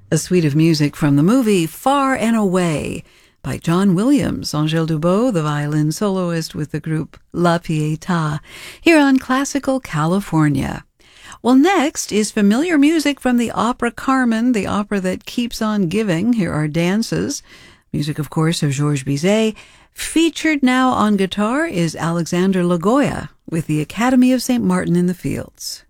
A suite of music from the movie Far and Away by John Williams, Angèle Dubot, the violin soloist with the group La Pietà, here on Classical California. Well, next is familiar music from the opera Carmen, the opera that keeps on giving. Here are dances. Music, of course, of Georges Bizet. Featured now on guitar is Alexander Lagoya with the Academy of St. Martin in the Fields.